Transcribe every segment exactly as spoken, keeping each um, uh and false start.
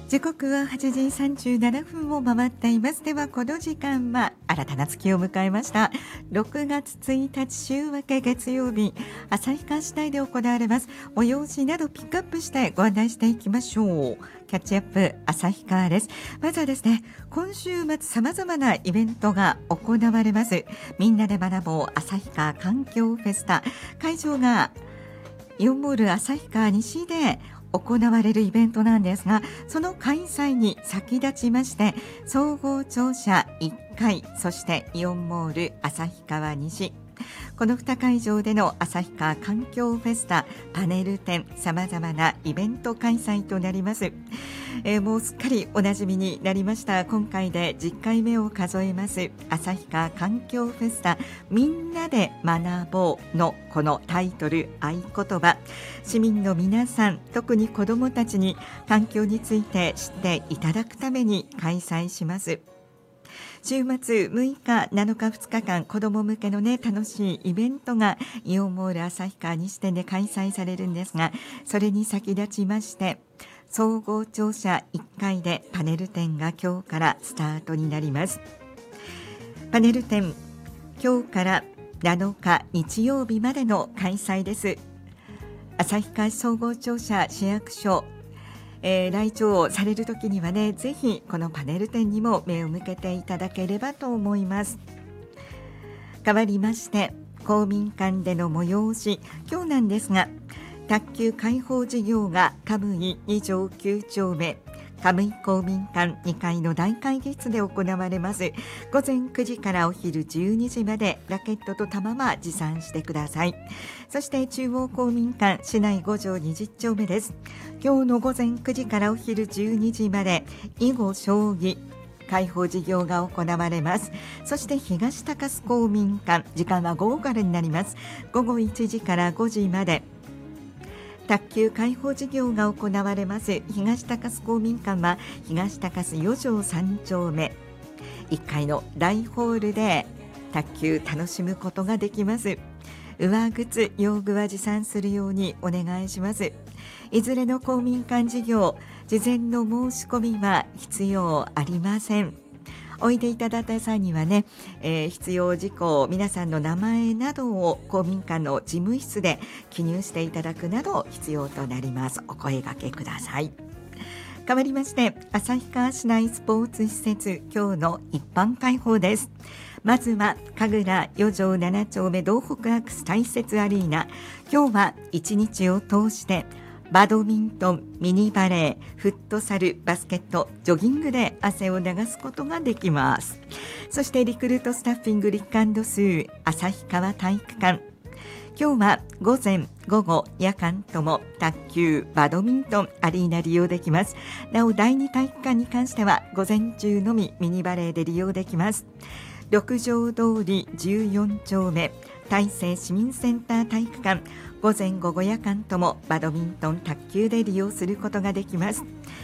時刻ははちじさんじゅうななふんを回っています。ではこの時間は新たな月を迎えましたろくがつついたち週明け月曜日、旭川市内で行われます催しなどピックアップしてご案内していきましょう。キャッチアップ旭川です。まずはですね、今週末さまざまなイベントが行われます。みんなで学ぼう旭川環境フェスタ、会場がイオンモール旭川西で行われるイベントなんですが、その開催に先立ちまして総合庁舎いっかい、そしてイオンモール旭川西、このに会場での旭川環境フェスタパネル展、さまざまなイベント開催となります。えー、もうすっかりおなじみになりました。今回でじゅっかいめを数えます旭川環境フェスタみんなで学ぼうのこのタイトル、合言葉、市民の皆さん、特に子どもたちに環境について知っていただくために開催します。週末むいか、なのか、ふつかかん、子ども向けのね楽しいイベントがイオンモール旭川西店で開催されるんですが、それに先立ちまして総合庁舎いっかいでパネル展が今日からスタートになります。パネル展、今日からなのか日曜日までの開催です。旭川市総合庁舎市役所、えー、来庁される時にはね、ぜひこのパネル展にも目を向けていただければと思います。変わりまして公民館での催し、今日なんですが、卓球開放事業がカムイにじょうきゅうちょうめカムイ公民館にかいの大会議室で行われます。午前くじからお昼じゅうにじまでラケットと球は持参してください。そして中央公民館市内ごじょうにじゅっちょうめです。今日の午前くじからお昼じゅうにじまで囲碁将棋開放事業が行われます。そして東高須公民館、時間は午後からになります。午後いちじからごじまで卓球開放事業が行われます。東高須公民館は東高須よんじょうさんちょうめいっかいの大ホールで卓球楽しむことができます。上靴、用具は持参するようにお願いします。いずれの公民館事業、事前の申し込みは必要ありません。おいでいただいた際にはね、えー、必要事項、皆さんの名前などを公民館の事務室で記入していただくなど必要となります。お声掛けください。変わりまして旭川市内スポーツ施設、今日の一般開放です。まずは神楽よんじょうななちょうめ道北アクス大雪アリーナ、今日はいちにちを通してバドミントン、ミニバレー、フットサル、バスケット、ジョギングで汗を流すことができます。そしてリクルートスタッフィングリック&スー旭川体育館、今日は午前午後夜間とも卓球、バドミントンアリーナ利用できます。なおだいに体育館に関しては午前中のみミニバレーで利用できます。六条通りじゅうよんちょうめ大成市民センター体育館、午前午後夜間ともバドミントン、卓球で利用することができます。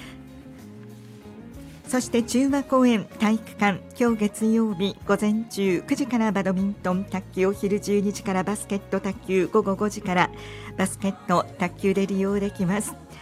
そして中和公園体育館、今日月曜日午前中くじからバドミントン、卓球、お昼じゅうにじからバスケット、卓球、午後ごじからバスケット、卓球で利用できます。